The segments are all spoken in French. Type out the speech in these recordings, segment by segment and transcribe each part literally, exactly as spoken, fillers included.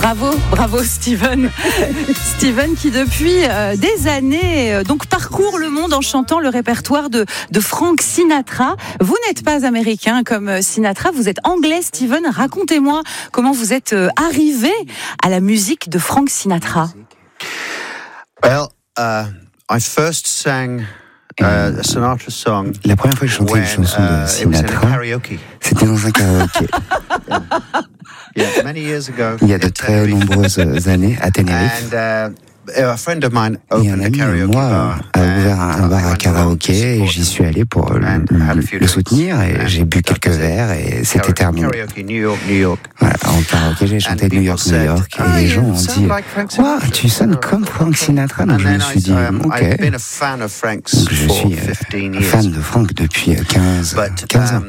Bravo, bravo Steven. Steven qui depuis euh, des années euh, donc parcourt le monde en chantant le répertoire de, de Frank Sinatra. Vous n'êtes pas américain comme Sinatra, vous êtes anglais Steven. Racontez-moi comment vous êtes euh, arrivé à la musique de Frank Sinatra. Well, uh, I first sang uh, a Sinatra song. La première fois que je chantais when, une chanson uh, de Sinatra, c'était dans un karaoké. Yeah, many years ago, il y a de très nombreuses années à Tenerife. And, uh, a friend of mine et un ami de moi a ouvert un bar à karaoké et j'y suis allé pour le, le soutenir et j'ai bu quelques verres et c'était terminé. Voilà, en karaoké, j'ai chanté New York, New York et les gens ont dit « Wow, tu sonnes comme Frank Sinatra ». Donc je me suis dit « Ok ». Donc je suis euh, fan de Frank depuis quinze ans.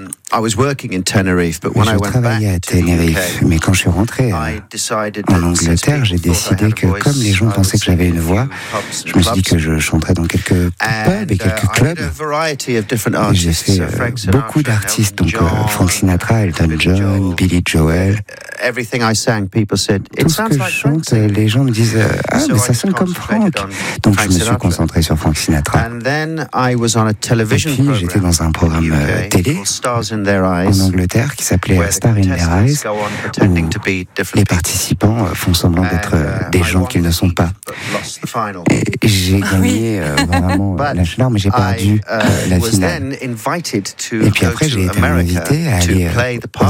Je travaillais à Tenerife, mais quand je suis rentré en Angleterre, j'ai décidé que comme les gens pensaient que j'avais une voix, je me suis dit que je chanterais dans quelques pubs et quelques clubs. Et j'ai fait euh, beaucoup d'artistes, donc euh, Frank Sinatra, Elton John, Billy Joel. Tout ce que je chante, les gens me disent « Ah, mais ça sonne comme Frank ». Donc je me suis concentré sur Frank Sinatra. Et puis j'étais dans un programme euh, télé en Angleterre qui s'appelait Star in Their Eyes, où les participants font semblant d'être des gens qu'ils ne sont pas. Et j'ai gagné euh, vraiment la chaleur, mais j'ai perdu euh, la finale. Et puis après, j'ai été invité à aller